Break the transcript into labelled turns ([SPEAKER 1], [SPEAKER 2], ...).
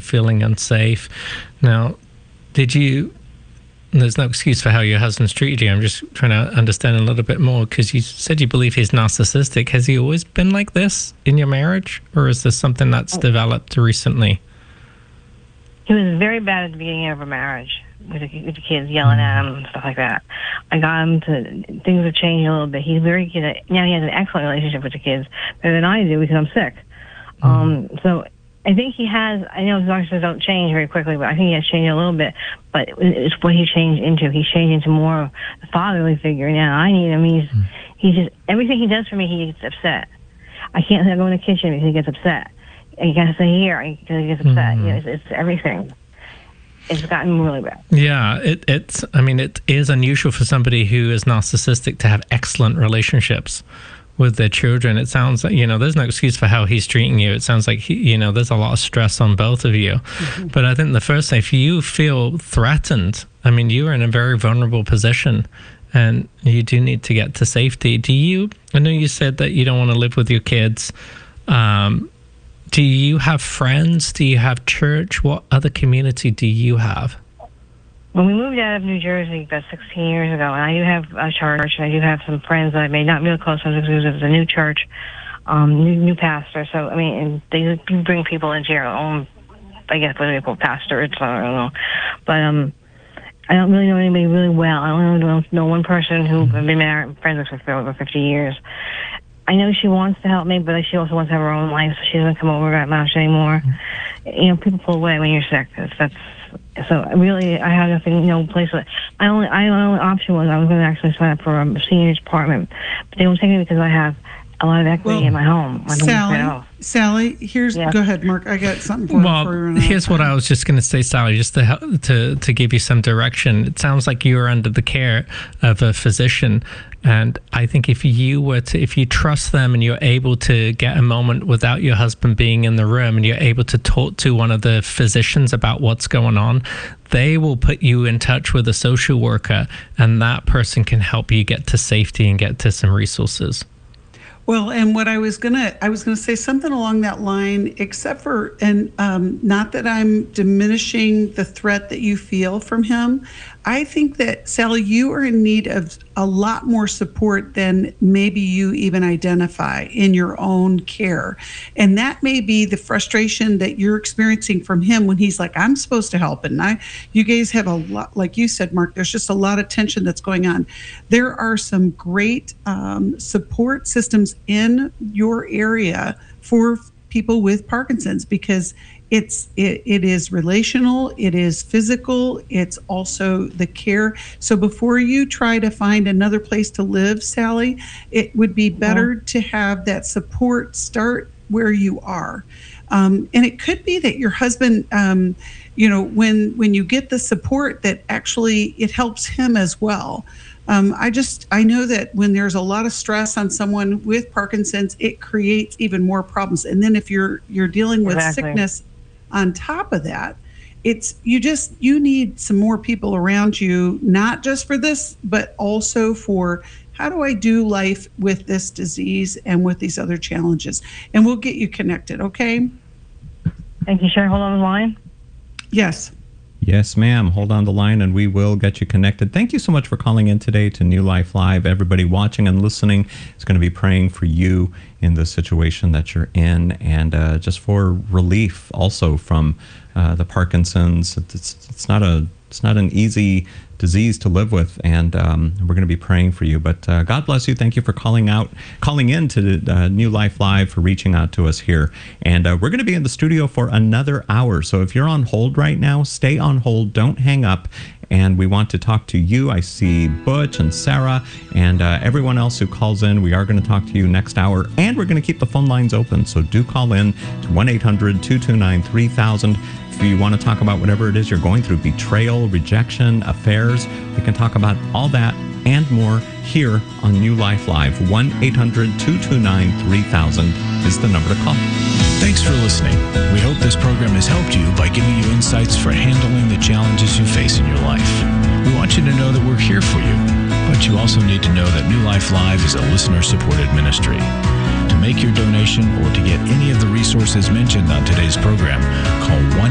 [SPEAKER 1] feeling unsafe. Now, there's no excuse for how your husband's treated you. I'm just trying to understand a little bit more, because you said you believe he's narcissistic. Has he always been like this in your marriage, or is this something that's developed recently?
[SPEAKER 2] He was very bad at the beginning of our marriage, with the kids yelling at him and stuff like that. I got him to, things have changed a little bit. He's very good at, now he has an excellent relationship with the kids, better than I do because I'm sick. So I think he has, I know narcissists don't change very quickly, but I think he has changed a little bit. But it's what he changed into. He's changed into more of a fatherly figure now. I need him. He's just, everything he does for me, he gets upset. I can't let him go in the kitchen because he gets upset. And you gotta stay here because he gets upset. You know, it's everything. It's gotten really bad. Yeah,
[SPEAKER 1] it is unusual for somebody who is narcissistic to have excellent relationships with their children. It sounds like, there's no excuse for how he's treating you. It sounds like, there's a lot of stress on both of you. But I think the first thing, if you feel threatened, you are in a very vulnerable position and you do need to get to safety. I know you said that you don't want to live with your kids. Do you have friends? Do you have church? What other community do you have?
[SPEAKER 2] When we moved out of New Jersey about 16 years ago, and I do have a church, and I do have some friends that I made, not real close friends, because it was a new church, new pastor. So, and they bring people into your own, I guess, what do they call pastor? I don't know. But I don't really know anybody really well. I only know one person who I've been married, friends with for over 50 years. I know she wants to help me, but she also wants to have her own life, so she doesn't come over that much anymore. People pull away when you're sick. So really, I have nothing, no place. My only option was I was going to actually sign up for a senior's apartment, but they won't take me because I have a lot of equity in my home.
[SPEAKER 3] Sally, go ahead, Mark. I got something for you.
[SPEAKER 1] Well, here's what I was just going to say, Sally, just to give you some direction. It sounds like you are under the care of a physician. And I think if you trust them and you're able to get a moment without your husband being in the room and you're able to talk to one of the physicians about what's going on, they will put you in touch with a social worker, and that person can help you get to safety and get to some resources.
[SPEAKER 3] Well, and what I was gonna say something along that line, except for, and not that I'm diminishing the threat that you feel from him. I think that, Sally, you are in need of a lot more support than maybe you even identify in your own care. And that may be the frustration that you're experiencing from him when he's like, I'm supposed to help. And you guys have a lot, like you said, Mark, there's just a lot of tension that's going on. There are some great support systems in your area for people with Parkinson's, because it is relational, it is physical, it's also the care. So before you try to find another place to live, Sally, it would be better to have that support start where you are. And it could be that your husband, when you get the support, that actually it helps him as well. I know that when there's a lot of stress on someone with Parkinson's, it creates even more problems. And then if you're dealing with sickness on top of that, you need some more people around you, not just for this, but also for how do I do life with this disease and with these other challenges? And we'll get you connected, okay?
[SPEAKER 2] Thank you. Should I hold on the line?
[SPEAKER 3] Yes.
[SPEAKER 4] Yes, ma'am. Hold on the line and we will get you connected. Thank you so much for calling in today to New Life Live. Everybody watching and listening is going to be praying for you in the situation that you're in, and just for relief also from the Parkinson's. It's not an easy disease to live with, and we're going to be praying for you. But God bless you. Thank you for calling in to New Life Live, for reaching out to us here. And we're going to be in the studio for another hour. So if you're on hold right now, stay on hold. Don't hang up. And we want to talk to you. I see Butch and Sarah and everyone else who calls in. We are going to talk to you next hour, and we're going to keep the phone lines open. So do call in to 1-800-229-3000. If you want to talk about whatever it is you're going through, betrayal, rejection, affairs, we can talk about all that and more here on New Life Live. 1-800-229-3000 is the number to call.
[SPEAKER 5] Thanks for listening. We hope this program has helped you by giving you insights for handling the challenges you face in your life. We want you to know that we're here for you, but you also need to know that New Life Live is a listener-supported ministry. To make your donation or to get any of the resources mentioned on today's program, call